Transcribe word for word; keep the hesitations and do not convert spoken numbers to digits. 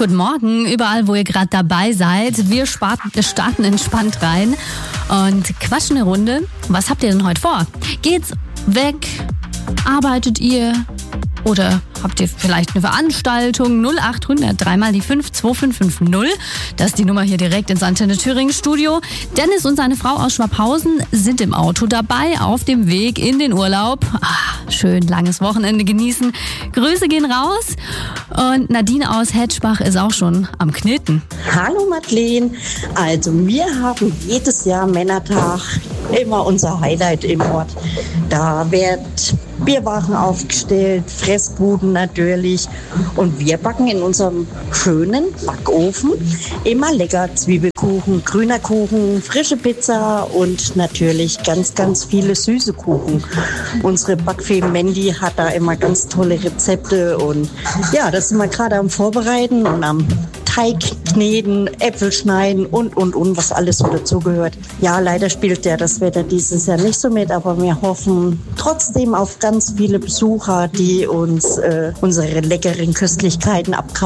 Guten Morgen, überall, wo ihr gerade dabei seid. Wir starten entspannt rein und quatschen eine Runde. Was habt ihr denn heute vor? Geht's weg? Arbeitet ihr? Oder habt ihr vielleicht eine Veranstaltung? null acht hundert, dreimal die fünf, zwei fünf fünf null. Das ist die Nummer hier direkt ins Antenne Thüringen Studio. Dennis und seine Frau aus Schwabhausen sind im Auto dabei, auf dem Weg in den Urlaub. Ah, schön langes Wochenende genießen. Grüße gehen raus. Und Nadine aus Hetschbach ist auch schon am Kneten. Hallo Madeleine. Also wir haben jedes Jahr Männertag, immer unser Highlight im Ort. Da wird Bierwagen aufgestellt, Fressbuden natürlich. Und wir backen in unserem schönen Backofen immer lecker Zwiebelkuchen, grüner Kuchen, frische Pizza und natürlich ganz, ganz viele süße Kuchen. Unsere Backfee Mandy hat da immer ganz tolle Rezepte und ja, das sind wir gerade am Vorbereiten und am Teig kneten, Äpfel schneiden und, und, und, was alles so dazugehört. Ja, leider spielt ja das Wetter dieses Jahr nicht so mit, aber wir hoffen trotzdem auf ganz viele Besucher, die uns äh, unsere leckeren Köstlichkeiten abkaufen.